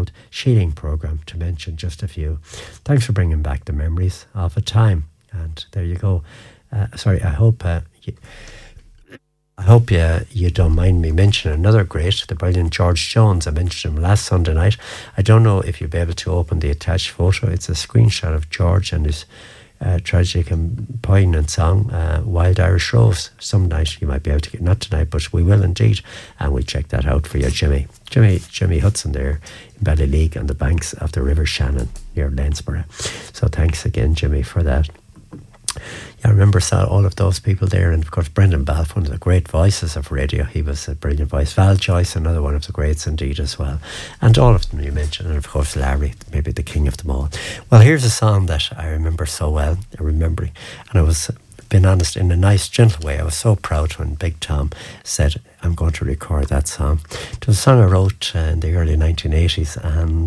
old shielding programme, to mention just a few. Thanks for bringing back the memories of a time. And there you go. I hope you don't mind me mentioning another great, the brilliant George Jones. I mentioned him last Sunday night. I don't know if you'll be able to open the attached photo. It's a screenshot of George and his tragic and poignant song, Wild Irish Rose. Some night you might be able to get, not tonight, but we will indeed, and we'll check that out for you, Jimmy Hudson there in Ballyleague on the banks of the River Shannon near Lanesborough. So thanks again, Jimmy, for that. I remember all of those people there, and of course Brendan Balfe, one of the great voices of radio. He was a brilliant voice. Val Joyce, another one of the greats indeed as well, and all of them you mentioned, and of course Larry, maybe the king of them all. Well, here's a song that I remember so well, and I was, being honest, in a nice gentle way, I was so proud when Big Tom said, I'm going to record that song. It was a song I wrote in the early 1980s,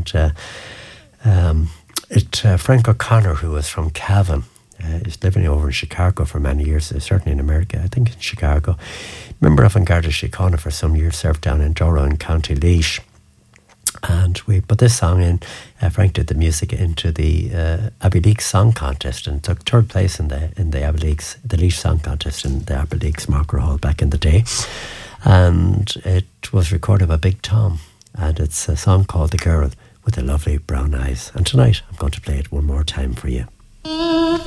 and Frank O'Connor, who was from Cavan, is living over in Chicago for many years, certainly in America, I think in Chicago. Member of An Garda Síochána for some years, served down in Durrow in County Laois. And we put this song in, Frank did the music into the Abbey League Song Contest and took third place in the Abbey League's, the Laois Song Contest in the Abbey League's Marker Hall back in the day. And it was recorded by Big Tom, and it's a song called The Girl with the Lovely Brown Eyes. And tonight I'm going to play it one more time for you.